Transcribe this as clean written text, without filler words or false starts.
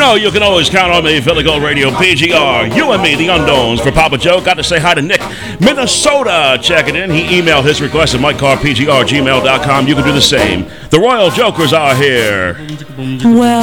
know you can always count on me, Philly Gold Radio, PGR. You and me, the Unknowns. For Papa Joe, got to say hi to Nick, Minnesota, checking in. He emailed his request at MikeCarrPGR@gmail.com. You can do the same. The Royal Jokers are here. Well,